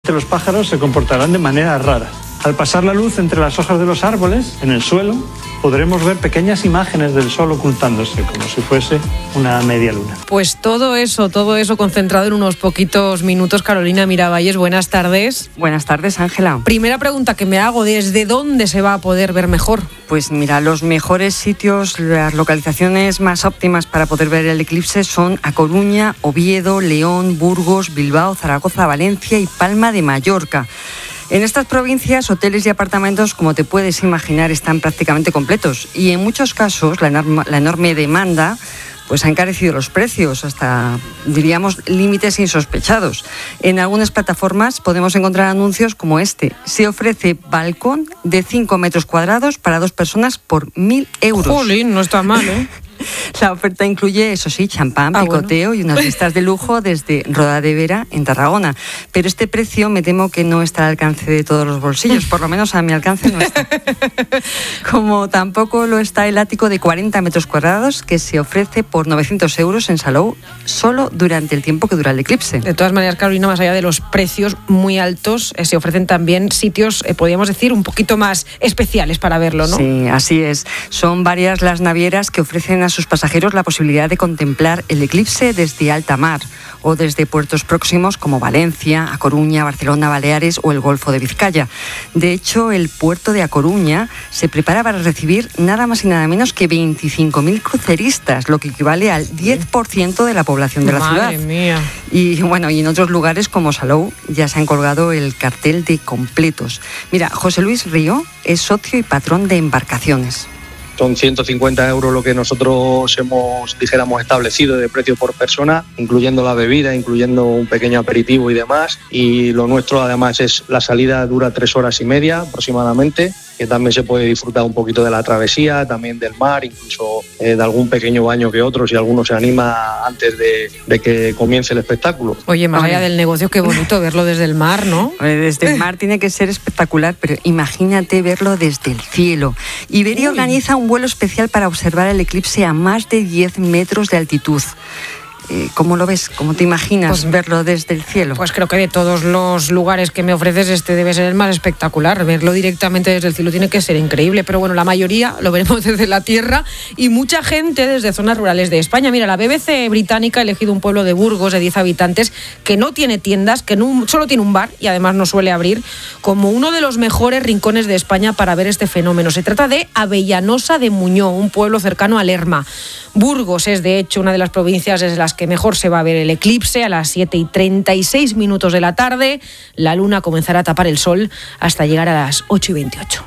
que los pájaros se comportarán de manera rara. Al pasar la luz entre las hojas de los árboles, en el suelo, podremos ver pequeñas imágenes del sol ocultándose, como si fuese una media luna. Pues todo eso concentrado en unos poquitos minutos. Carolina Miravalles, buenas tardes. Buenas tardes, Ángela. Primera pregunta que me hago, ¿desde dónde se va a poder ver mejor? Pues mira, los mejores sitios, las localizaciones más óptimas para poder ver el eclipse son A Coruña, Oviedo, León, Burgos, Bilbao, Zaragoza, Valencia y Palma de Mallorca. En estas provincias, hoteles y apartamentos, como te puedes imaginar, están prácticamente completos y en muchos casos la enorme demanda pues ha encarecido los precios hasta, diríamos, límites insospechados. En algunas plataformas podemos encontrar anuncios como este. Se ofrece balcón de 5 metros cuadrados para 2 personas por 1.000 euros. Jolín, no está mal, ¿eh? La oferta incluye, eso sí, champán, picoteo y unas vistas de lujo desde Roda de Vera en Tarragona. Pero este precio me temo que no está al alcance de todos los bolsillos, por lo menos a mi alcance no está. Como tampoco lo está el ático de 40 metros cuadrados que se ofrece por 900 euros en Salou solo durante el tiempo que dura el eclipse. De todas maneras, Carolina, más allá de los precios muy altos, se ofrecen también sitios, podríamos decir, un poquito más especiales para verlo, ¿no? Sí, así es. Son varias las navieras que ofrecen a sus pasajeros la posibilidad de contemplar el eclipse desde alta mar o desde puertos próximos como Valencia, A Coruña, Barcelona, Baleares o el Golfo de Vizcaya. De hecho, el puerto de A Coruña se prepara para recibir nada más y nada menos que 25.000 cruceristas, lo que equivale al 10% de la población de la ciudad. Madre mía. Y bueno, y en otros lugares como Salou ya se han colgado el cartel de completos. Mira, José Luis Río es socio y patrón de embarcaciones. Son 150 euros lo que nosotros hemos, dijéramos, establecido de precio por persona, incluyendo la bebida, incluyendo un pequeño aperitivo y demás. Y lo nuestro, además, es la salida dura 3 horas y media aproximadamente, que también se puede disfrutar un poquito de la travesía, también del mar, incluso de algún pequeño baño que otro, si alguno se anima antes de que comience el espectáculo. Oye, más allá del negocio, qué bonito verlo desde el mar, ¿no? Desde el mar tiene que ser espectacular, pero imagínate verlo desde el cielo. Iberia organiza un vuelo especial para observar el eclipse a más de 10 metros de altitud. ¿Cómo lo ves? ¿Cómo te imaginas verlo desde el cielo? Pues creo que de todos los lugares que me ofreces, este debe ser el más espectacular. Verlo directamente desde el cielo tiene que ser increíble, pero bueno, la mayoría lo veremos desde la tierra y mucha gente desde zonas rurales de España. Mira, la BBC británica ha elegido un pueblo de Burgos de 10 habitantes que no tiene tiendas, que solo tiene un bar y además no suele abrir, como uno de los mejores rincones de España para ver este fenómeno. Se trata de Avellanosa de Muñó, un pueblo cercano a Lerma. Burgos es, de hecho, una de las provincias desde las que mejor se va a ver el eclipse. A las 7:36 de la tarde, la luna comenzará a tapar el sol hasta llegar a las 8:28.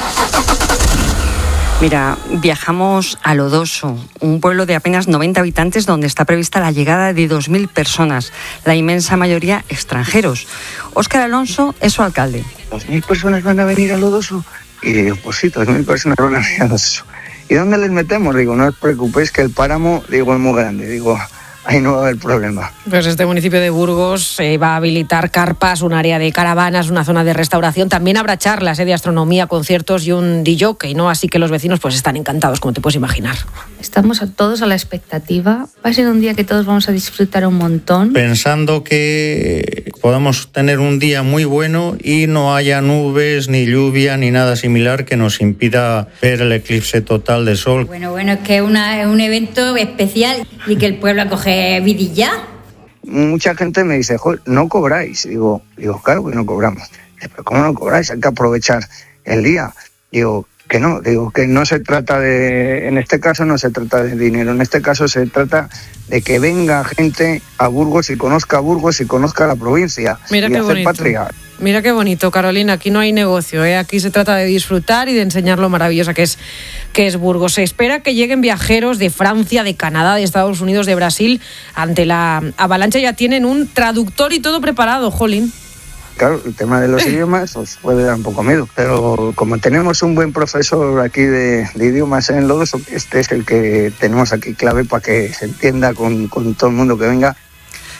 Mira, viajamos a Lodoso, un pueblo de apenas 90 habitantes donde está prevista la llegada de 2.000 personas, la inmensa mayoría extranjeros. Óscar Alonso es su alcalde. 2.000 personas van a venir a Lodoso. Y digo, pues sí, 2.000 personas van a venir a Lodoso. ¿Y dónde les metemos? Digo, no os preocupéis que el páramo, digo, es muy grande. Digo, ahí no va a haber problema. Pues este municipio de Burgos va a habilitar carpas, un área de caravanas, una zona de restauración. También habrá charlas de astronomía, conciertos y un DJ, ¿no? Así que los vecinos pues están encantados, como te puedes imaginar. Estamos todos a la expectativa. Va a ser un día que todos vamos a disfrutar un montón. Pensando que podamos tener un día muy bueno y no haya nubes, ni lluvia, ni nada similar que nos impida ver el eclipse total de sol. Bueno, es que es un evento especial y que el pueblo acoge vidilla. Mucha gente me dice, joder, ¿no cobráis? Digo, claro que no cobramos. ¿Pero cómo no cobráis? Hay que aprovechar el día. Digo que no se trata en este caso no se trata de dinero, en este caso se trata de que venga gente a Burgos y conozca Burgos y conozca la provincia. Mira y qué hacer bonito. patria. Mira qué bonito, Carolina, aquí no hay negocio, ¿eh? Aquí se trata de disfrutar y de enseñar lo maravillosa que es Burgos. Se espera que lleguen viajeros de Francia, de Canadá, de Estados Unidos, de Brasil. Ante la avalancha ya tienen un traductor y todo preparado, jolín. Claro, el tema de los idiomas os puede dar un poco miedo, pero como tenemos un buen profesor aquí de idiomas en Lodoso, este es el que tenemos aquí clave para que se entienda con todo el mundo que venga.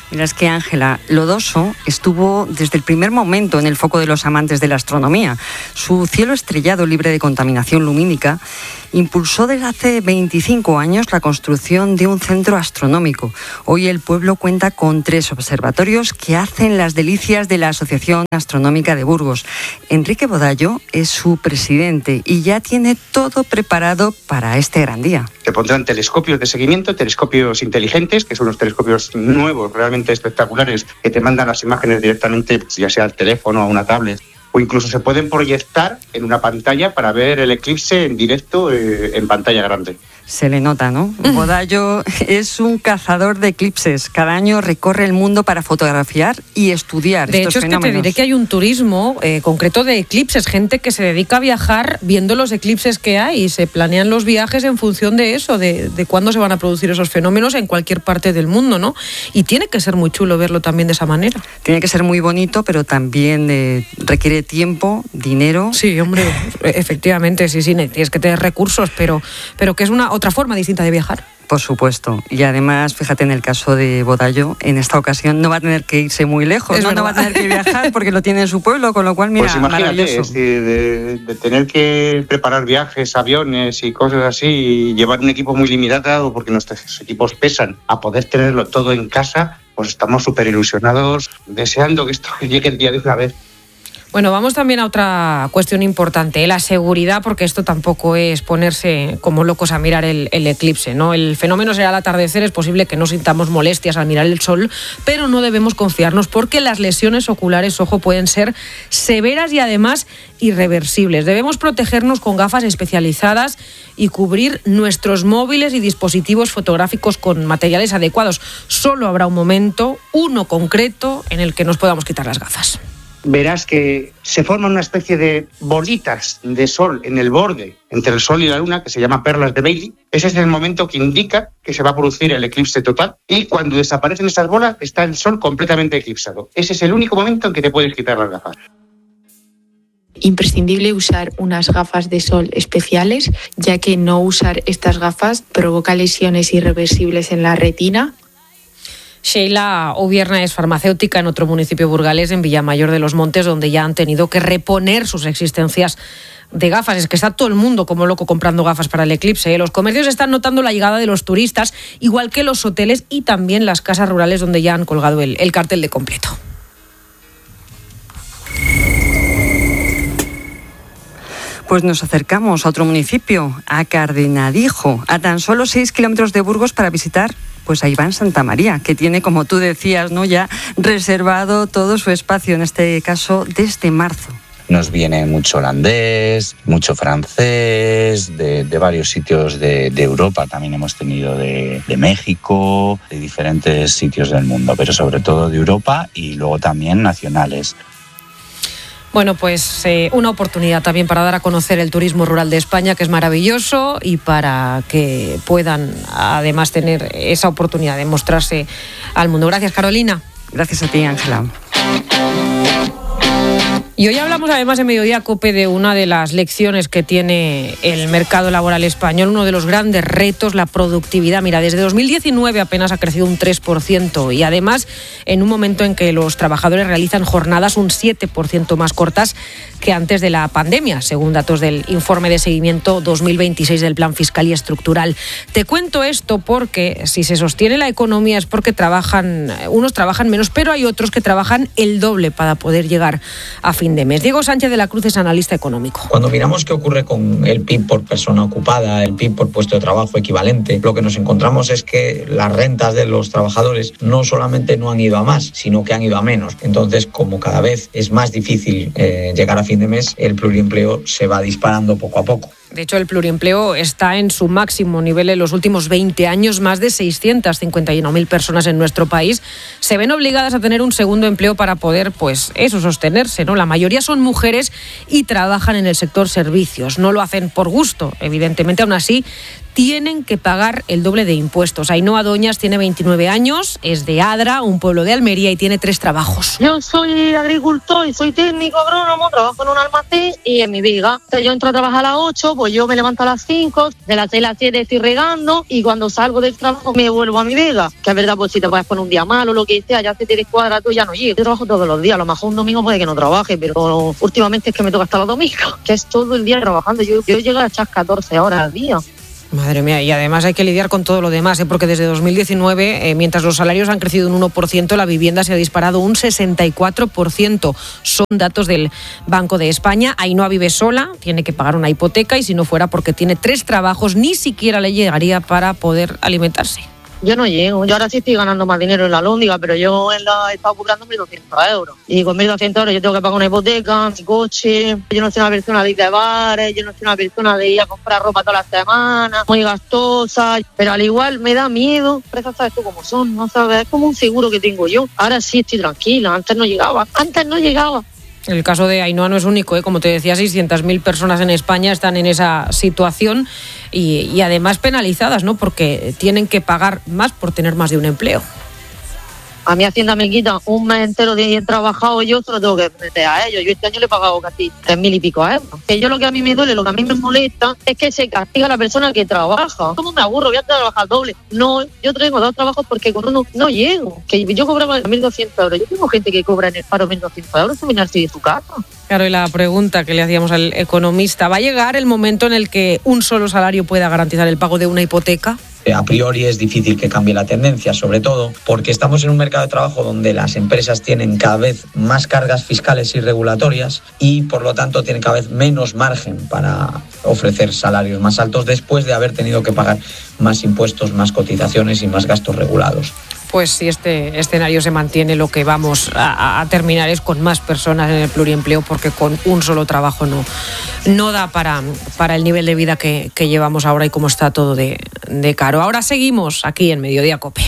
Mira, es que Ángela Lodoso estuvo desde el primer momento en el foco de los amantes de la astronomía. Su cielo estrellado libre de contaminación lumínica impulsó desde hace 25 años la construcción de un centro astronómico. Hoy el pueblo cuenta con 3 observatorios que hacen las delicias de la Asociación Astronómica de Burgos. Enrique Bodallo es su presidente y ya tiene todo preparado para este gran día. Se pondrán telescopios de seguimiento, telescopios inteligentes, que son los telescopios nuevos, realmente espectaculares, que te mandan las imágenes directamente, ya sea al teléfono o a una tablet. O incluso se pueden proyectar en una pantalla para ver el eclipse en directo en pantalla grande. Se le nota, ¿no? Bodallo es un cazador de eclipses. Cada año recorre el mundo para fotografiar y estudiar estos fenómenos. De hecho, es que te diré que hay un turismo concreto de eclipses. Gente que se dedica a viajar viendo los eclipses que hay y se planean los viajes en función de eso, de cuándo se van a producir esos fenómenos en cualquier parte del mundo, ¿no? Y tiene que ser muy chulo verlo también de esa manera. Tiene que ser muy bonito, pero también requiere tiempo, dinero. Sí, hombre, efectivamente, sí, tienes que tener recursos, pero que es una otra forma distinta de viajar. Por supuesto. Y además, fíjate, en el caso de Bodallo, en esta ocasión no va a tener que irse muy lejos, no va a tener que viajar porque lo tiene en su pueblo, con lo cual, mira, pues imagínate, maravilloso. De tener que preparar viajes, aviones y cosas así, y llevar un equipo muy limitado porque nuestros equipos pesan, a poder tenerlo todo en casa, pues estamos súper ilusionados, deseando que esto llegue el día de una vez. Bueno, vamos también a otra cuestión importante, la seguridad, porque esto tampoco es ponerse como locos a mirar el eclipse, ¿no? El fenómeno será al atardecer, es posible que no sintamos molestias al mirar el sol, pero no debemos confiarnos porque las lesiones oculares, ojo, pueden ser severas y además irreversibles. Debemos protegernos con gafas especializadas y cubrir nuestros móviles y dispositivos fotográficos con materiales adecuados. Solo habrá un momento, uno concreto, en el que nos podamos quitar las gafas. Verás que se forma una especie de bolitas de sol en el borde entre el sol y la luna, que se llama perlas de Bailey. Ese es el momento que indica que se va a producir el eclipse total, y cuando desaparecen esas bolas está el sol completamente eclipsado. Ese es el único momento en que te puedes quitar las gafas. Imprescindible usar unas gafas de sol especiales, ya que no usar estas gafas provoca lesiones irreversibles en la retina. Sheila Ubierna es farmacéutica en otro municipio burgalés, en Villamayor de los Montes, donde ya han tenido que reponer sus existencias de gafas. Es que está todo el mundo como loco comprando gafas para el eclipse. Los comercios están notando la llegada de los turistas, igual que los hoteles y también las casas rurales, donde ya han colgado el cartel de completo. Pues nos acercamos a otro municipio, a Cardenadijo, a tan solo 6 kilómetros de Burgos, para visitar pues a Iván Santamaría, que tiene, como tú decías, ¿no?, ya reservado todo su espacio, en este caso desde marzo. Nos viene mucho holandés, mucho francés, de varios sitios de Europa. También hemos tenido de México, de diferentes sitios del mundo, pero sobre todo de Europa y luego también nacionales. Bueno, pues una oportunidad también para dar a conocer el turismo rural de España, que es maravilloso, y para que puedan además tener esa oportunidad de mostrarse al mundo. Gracias, Carolina. Gracias a ti, Ángela. Y hoy hablamos además en Mediodía COPE de una de las lecciones que tiene el mercado laboral español, uno de los grandes retos, la productividad. Mira, desde 2019 apenas ha crecido un 3%, y además en un momento en que los trabajadores realizan jornadas un 7% más cortas que antes de la pandemia, según datos del informe de seguimiento 2026 del Plan Fiscal y Estructural. Te cuento esto porque si se sostiene la economía es porque unos trabajan menos, pero hay otros que trabajan el doble para poder llegar a fin de mes. Diego Sánchez de la Cruz es analista económico. Cuando miramos qué ocurre con el PIB por persona ocupada, el PIB por puesto de trabajo equivalente, lo que nos encontramos es que las rentas de los trabajadores no solamente no han ido a más, sino que han ido a menos. Entonces, como cada vez es más difícil llegar a fin de mes, el pluriempleo se va disparando poco a poco. De hecho, el pluriempleo está en su máximo nivel en los últimos 20 años. Más de 651.000 personas en nuestro país se ven obligadas a tener un segundo empleo para poder, pues, eso, sostenerse, ¿no? La mayoría son mujeres y trabajan en el sector servicios. No lo hacen por gusto, evidentemente. Aún así, tienen que pagar el doble de impuestos. Ainhoa Doñas tiene 29 años, es de Adra, un pueblo de Almería, y tiene 3 trabajos. Yo soy agricultor y soy técnico agrónomo, trabajo en un almacén y en mi viga. Yo entro a trabajar a las 8, pues yo me levanto a las 5, de las 6 a las 7 estoy regando y cuando salgo del trabajo me vuelvo a mi viga. Que es verdad, pues si te puedes poner un día malo o lo que sea, ya se te descuadra, tú ya no llegas. Yo trabajo todos los días, a lo mejor un domingo puede que no trabaje, pero últimamente es que me toca hasta los domingos, que es todo el día trabajando. Yo llego a echar 14 horas al día. Madre mía, y además hay que lidiar con todo lo demás, porque desde 2019, mientras los salarios han crecido un 1%, la vivienda se ha disparado un 64%. Son datos del Banco de España. Ainhoa vive sola, tiene que pagar una hipoteca y si no fuera porque tiene 3 trabajos, ni siquiera le llegaría para poder alimentarse. Yo no llego, yo ahora sí estoy ganando más dinero en la Lóndiga, pero yo he estado cobrando 1.200 euros. Y con 1.200 euros yo tengo que pagar una hipoteca, mi coche. Yo no soy una persona de ir de bares, yo no soy una persona de ir a comprar ropa todas las semanas, muy gastosa. Pero al igual me da miedo, pero sabes tú cómo son, ¿no sabes? Es como un seguro que tengo yo. Ahora sí estoy tranquila, antes no llegaba. El caso de Ainhoa no es único, como te decía, 600.000 personas en España están en esa situación y además penalizadas, ¿no? Porque tienen que pagar más por tener más de un empleo. A mi Hacienda me quita un mes entero de trabajado, yo se lo tengo que meter a ellos. Yo este año le he pagado casi 3.000 y pico euros. Que yo lo que a mí me duele, lo que a mí me molesta, es que se castiga a la persona que trabaja. ¿Cómo me aburro? Voy a trabajar doble. No, yo tengo 2 trabajos porque con uno no llego. Que yo cobraba 1.200 euros. Yo tengo gente que cobra en el paro 1.200 euros sin venirse de su casa. Claro, y la pregunta que le hacíamos al economista, ¿va a llegar el momento en el que un solo salario pueda garantizar el pago de una hipoteca? A priori es difícil que cambie la tendencia, sobre todo porque estamos en un mercado de trabajo donde las empresas tienen cada vez más cargas fiscales y regulatorias y por lo tanto tienen cada vez menos margen para ofrecer salarios más altos después de haber tenido que pagar más impuestos, más cotizaciones y más gastos regulados. Pues si este escenario se mantiene, lo que vamos a terminar es con más personas en el pluriempleo, porque con un solo trabajo no da para el nivel de vida que llevamos ahora y cómo está todo de caro. Ahora seguimos aquí en Mediodía COPE.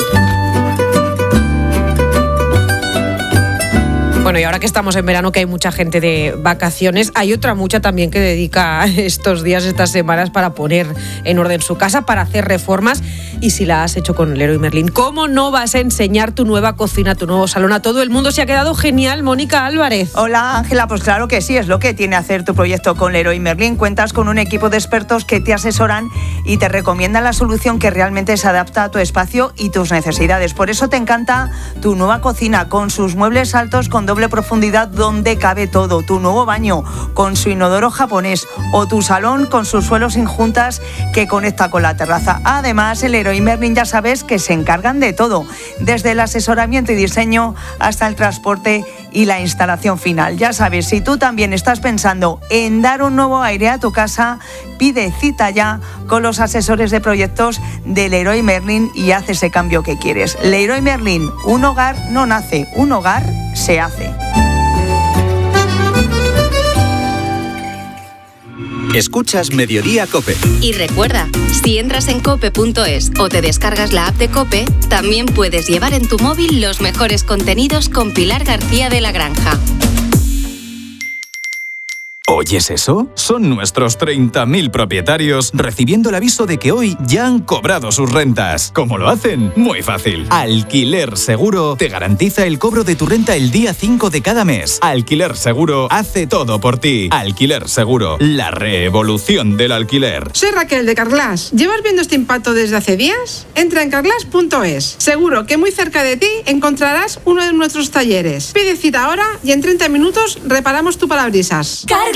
Bueno, y ahora que estamos en verano, que hay mucha gente de vacaciones, hay otra mucha también que dedica estos días, estas semanas, para poner en orden su casa, para hacer reformas. Y si la has hecho con Leroy Merlin, ¿cómo no vas a enseñar tu nueva cocina, tu nuevo salón a todo el mundo? Se ha quedado genial, Mónica Álvarez. Hola, Ángela, pues claro que sí, es lo que tiene hacer tu proyecto con Leroy Merlin. Cuentas con un equipo de expertos que te asesoran y te recomiendan la solución que realmente se adapta a tu espacio y tus necesidades. Por eso te encanta tu nueva cocina con sus muebles altos con doble profundidad donde cabe todo, tu nuevo baño con su inodoro japonés o tu salón con sus suelos sin juntas que conecta con la terraza. Además, el Leroy Merlin ya sabes que se encargan de todo, desde el asesoramiento y diseño hasta el transporte y la instalación final. Ya sabes, si tú también estás pensando en dar un nuevo aire a tu casa, pide cita ya con los asesores de proyectos de Leroy Merlin y haz ese cambio que quieres. Leroy Merlin, un hogar no nace, un hogar se hace. Escuchas Mediodía COPE. Y recuerda, si entras en cope.es o te descargas la app de COPE, también puedes llevar en tu móvil los mejores contenidos con Pilar García de la Granja. ¿Oyes eso? Son nuestros 30.000 propietarios recibiendo el aviso de que hoy ya han cobrado sus rentas. ¿Cómo lo hacen? Muy fácil. Alquiler Seguro te garantiza el cobro de tu renta el día 5 de cada mes. Alquiler Seguro hace todo por ti. Alquiler Seguro, la revolución del alquiler. Soy Raquel de Carglass. ¿Llevas viendo este impacto desde hace días? Entra en carglass.es. Seguro que muy cerca de ti encontrarás uno de nuestros talleres. Pide cita ahora y en 30 minutos reparamos tu parabrisas. Carglass